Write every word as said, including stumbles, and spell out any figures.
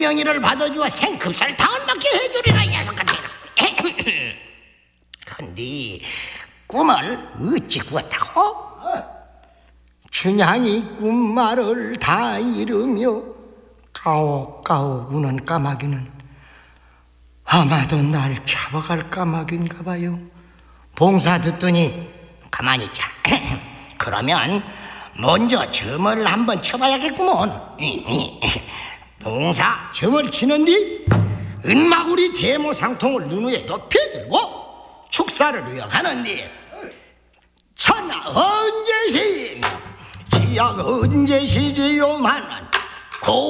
명의를 받아주어 생급살 당을 맞게 해주리라 이 녀석 같은. 근데 꿈을 어찌 꾸었다고? 춘향이 꿈말을 다 이루며 까옥까옥 우는 까마귀는 아마도 날 잡아갈 까마귀인가 봐요. 봉사 듣더니 가만히 있자. 그러면 먼저 점을 한번 쳐봐야겠구먼. 봉사 점을 치는 뒤 은마구리 대모상통을 눈 위에 높여들고 축사를 위협하는디 천하 언제시며 지약 언제시리요만한 고